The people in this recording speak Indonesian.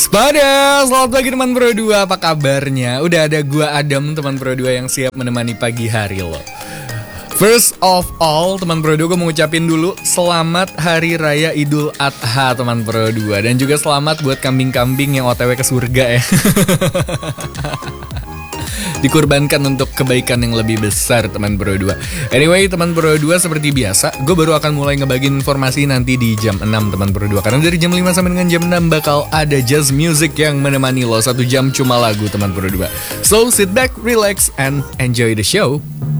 Pada selamat pagi teman Pro 2, apa kabarnya? Udah ada gua Adam teman Pro 2 yang siap menemani pagi hari lo. First of all, teman Pro 2 gue mau ngucapin dulu selamat Hari Raya Idul Adha teman Pro 2. Dan juga selamat buat kambing-kambing yang OTW ke surga ya. Dikorbankan untuk kebaikan yang lebih besar teman Pro 2. Anyway teman Pro 2, seperti biasa gue baru akan mulai ngebagiin informasi nanti di jam 6 teman Pro 2. Karena dari jam 5 sampai dengan jam 6 bakal ada jazz music yang menemani lo 1 jam cuma lagu teman Pro 2. So sit back, relax and enjoy the show.